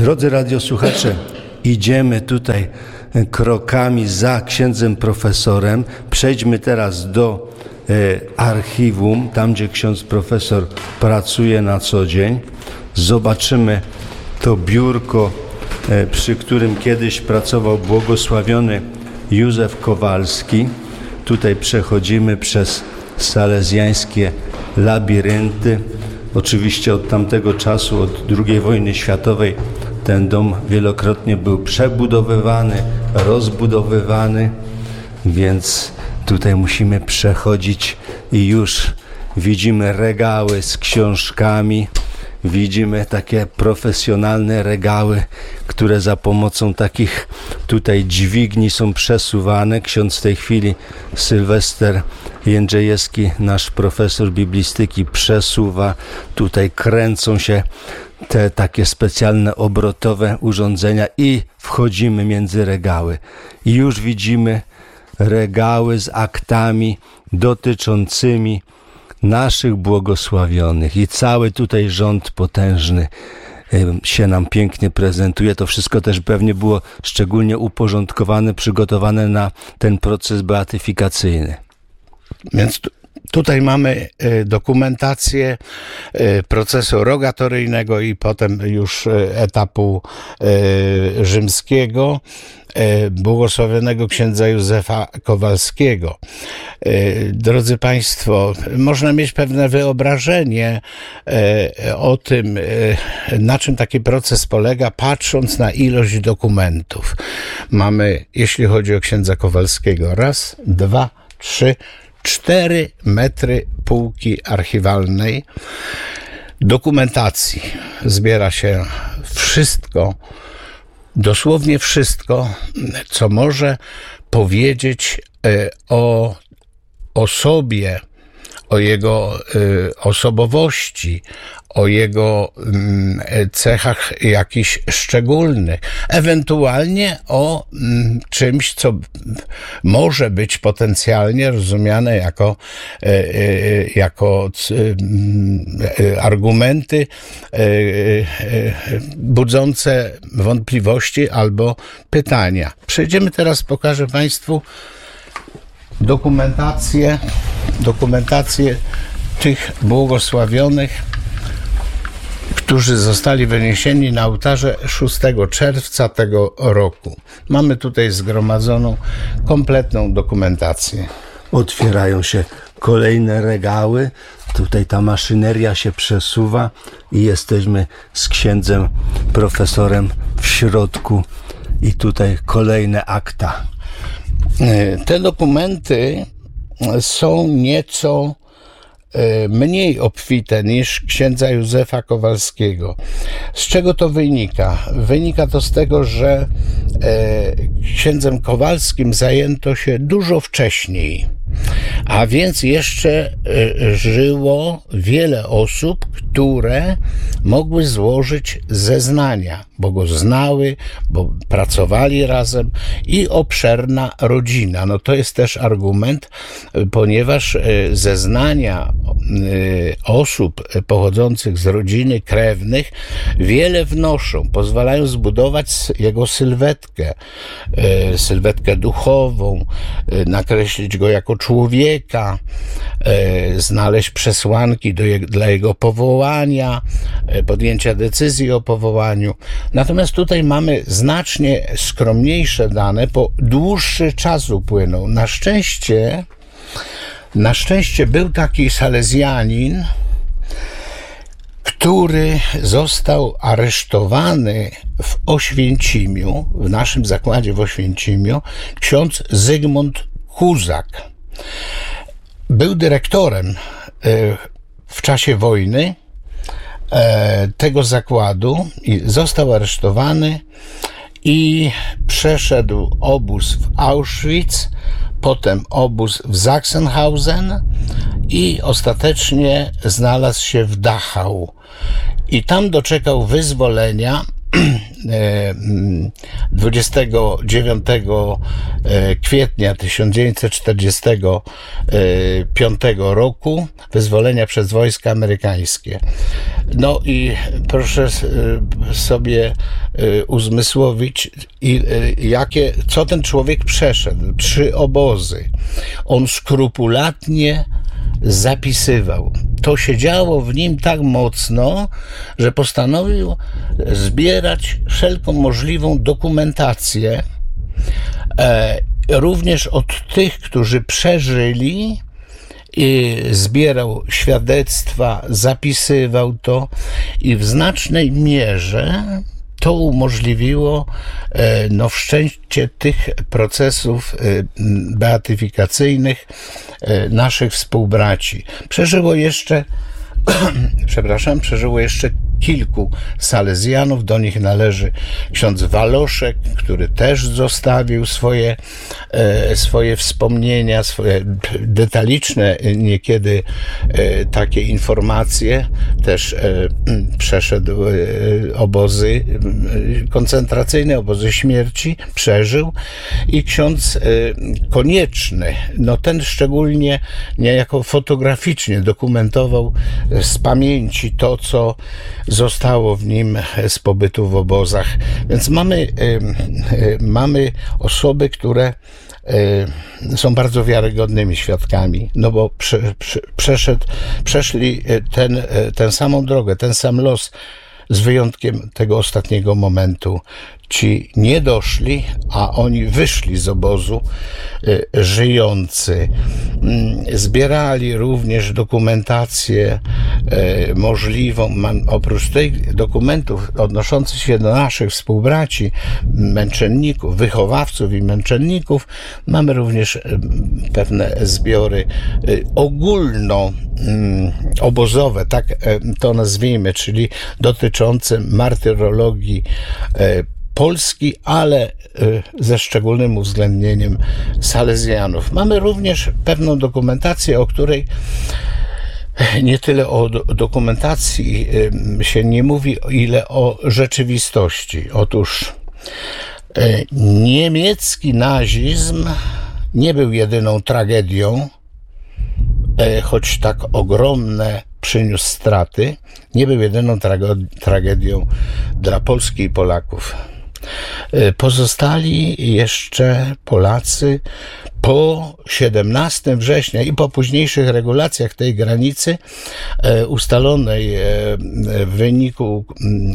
Drodzy radiosłuchacze, idziemy tutaj krokami za księdzem profesorem. Przejdźmy teraz do archiwum, tam gdzie ksiądz profesor pracuje na co dzień. Zobaczymy to biurko, przy którym kiedyś pracował błogosławiony Józef Kowalski. Tutaj przechodzimy przez salezjańskie labirynty. Oczywiście od tamtego czasu, od II wojny światowej, ten dom wielokrotnie był przebudowywany, rozbudowywany, więc tutaj musimy przechodzić i już widzimy regały z książkami. Widzimy takie profesjonalne regały, które za pomocą takich tutaj dźwigni są przesuwane. Ksiądz w tej chwili, Sylwester Jędrzejewski, nasz profesor biblistyki, przesuwa. Tutaj kręcą się te takie specjalne obrotowe urządzenia i wchodzimy między regały. I już widzimy regały z aktami dotyczącymi naszych błogosławionych i cały tutaj rząd potężny się nam pięknie prezentuje. To wszystko też pewnie było szczególnie uporządkowane, przygotowane na ten proces beatyfikacyjny. Więc tutaj mamy dokumentację procesu rogatoryjnego i potem już etapu rzymskiego, błogosławionego księdza Józefa Kowalskiego. Drodzy Państwo, można mieć pewne wyobrażenie o tym, na czym taki proces polega, patrząc na ilość dokumentów. Mamy, jeśli chodzi o księdza Kowalskiego, 1, 2, 3, 4 metry półki archiwalnej dokumentacji. Zbiera się wszystko, dosłownie wszystko, co może powiedzieć o osobie, o jego osobowości, o jego cechach jakichś szczególnych, ewentualnie o czymś, co może być potencjalnie rozumiane jako argumenty budzące wątpliwości albo pytania. Przejdziemy teraz, pokażę Państwu dokumentację tych błogosławionych, którzy zostali wyniesieni na ołtarze 6 czerwca tego roku. Mamy tutaj zgromadzoną kompletną dokumentację. Otwierają się kolejne regały. Tutaj ta maszyneria się przesuwa i jesteśmy z księdzem profesorem w środku i tutaj kolejne akta. Te dokumenty są nieco mniej obfite niż księdza Józefa Kowalskiego. Z czego to wynika? Wynika to z tego, że księdzem Kowalskim zajęto się dużo wcześniej, a więc jeszcze żyło wiele osób, które mogły złożyć zeznania, bo go znały, bo pracowali razem i obszerna rodzina. No to jest też argument, ponieważ zeznania osób pochodzących z rodziny krewnych wiele wnoszą, pozwalają zbudować jego sylwetkę duchową, nakreślić go jako człowieka, znaleźć przesłanki dla jego powołania, podjęcia decyzji o powołaniu. Natomiast tutaj mamy znacznie skromniejsze dane, bo dłuższy czas upłynął. Na szczęście był taki salezjanin, który został aresztowany w Oświęcimiu, w naszym zakładzie w Oświęcimiu, ksiądz Zygmunt Kuzak. Był dyrektorem w czasie wojny tego zakładu i został aresztowany i przeszedł obóz w Auschwitz, potem obóz w Sachsenhausen i ostatecznie znalazł się w Dachau. I tam doczekał wyzwolenia 29 kwietnia 1945 roku, wyzwolenia przez wojska amerykańskie. No i proszę sobie uzmysłowić, co ten człowiek przeszedł. 3 obozy. On skrupulatnie zapisywał. To się działo w nim tak mocno, że postanowił zbierać wszelką możliwą dokumentację, również od tych, którzy przeżyli, i zbierał świadectwa, zapisywał to i w znacznej mierze to umożliwiło wszczęcie tych procesów beatyfikacyjnych naszych współbraci. Przeżyło jeszcze kilku salezjanów, do nich należy ksiądz Waloszek, który też zostawił swoje wspomnienia, swoje detaliczne niekiedy takie informacje, też przeszedł obozy koncentracyjne, obozy śmierci, przeżył, i ksiądz Konieczny, ten szczególnie niejako fotograficznie dokumentował z pamięci to, co zostało w nim z pobytu w obozach. Więc mamy osoby, które są bardzo wiarygodnymi świadkami, bo przeszli tę samą drogę, ten sam los, z wyjątkiem tego ostatniego momentu. Ci nie doszli, a oni wyszli z obozu żyjący. Zbierali również dokumentację możliwą. Oprócz tych dokumentów odnoszących się do naszych współbraci, męczenników, wychowawców i męczenników, mamy również pewne zbiory ogólnoobozowe, tak to nazwijmy, czyli dotyczące martyrologii Polski, ale ze szczególnym uwzględnieniem salezjanów. Mamy również pewną dokumentację, o której nie tyle o dokumentacji się nie mówi, ile o rzeczywistości. Otóż niemiecki nazizm nie był jedyną tragedią, choć tak ogromne przyniósł straty, nie był jedyną tragedią dla Polski i Polaków. Pozostali jeszcze Polacy po 17 września i po późniejszych regulacjach tej granicy ustalonej w wyniku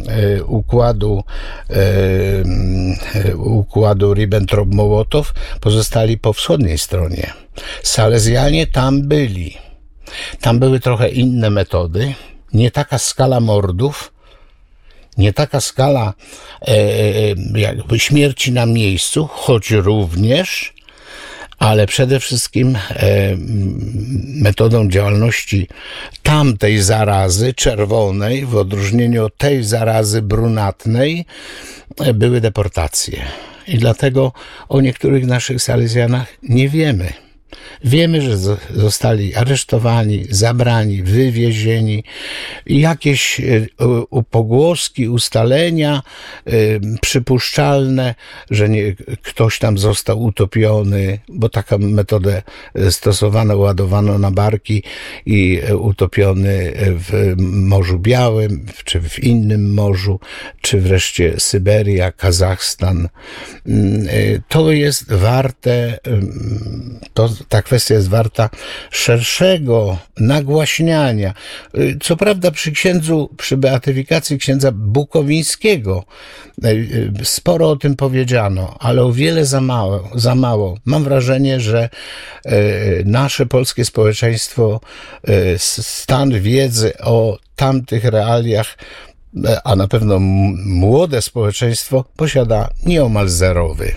układu Ribbentrop-Mołotow, pozostali po wschodniej stronie. Salezjanie tam byli. Tam były trochę inne metody, nie taka skala mordów, nie taka skala jakby śmierci na miejscu, choć również, ale przede wszystkim metodą działalności tamtej zarazy czerwonej, w odróżnieniu od tej zarazy brunatnej, były deportacje. I dlatego o niektórych naszych salezjanach nie wiemy. Wiemy, że zostali aresztowani, zabrani, wywiezieni. Jakieś pogłoski, ustalenia przypuszczalne, że ktoś tam został utopiony, bo taką metodę stosowano, ładowano na barki i utopiony w Morzu Białym, czy w innym morzu, czy wreszcie Syberia, Kazachstan. To jest warte, ta kwestia jest warta szerszego nagłaśniania. Co prawda przy beatyfikacji księdza Bukowińskiego sporo o tym powiedziano, ale o wiele za mało. Mam wrażenie, że nasze polskie społeczeństwo stan wiedzy o tamtych realiach, a na pewno młode społeczeństwo, posiada nieomal zerowy.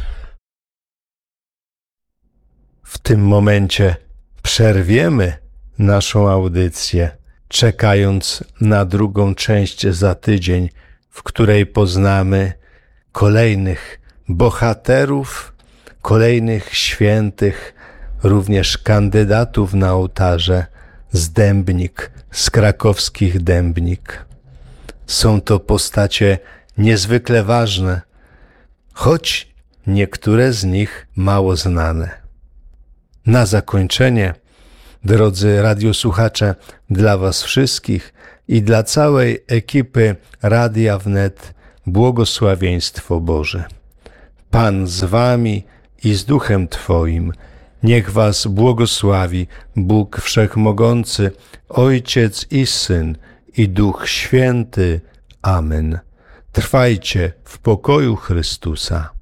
W tym momencie przerwiemy naszą audycję, czekając na drugą część za tydzień, w której poznamy kolejnych bohaterów, kolejnych świętych, również kandydatów na ołtarze z Dębnik, z krakowskich Dębnik. Są to postacie niezwykle ważne, choć niektóre z nich mało znane. Na zakończenie, drodzy radiosłuchacze, dla Was wszystkich i dla całej ekipy Radia Wnet błogosławieństwo Boże. Pan z Wami i z Duchem Twoim. Niech Was błogosławi Bóg Wszechmogący, Ojciec i Syn i Duch Święty. Amen. Trwajcie w pokoju Chrystusa.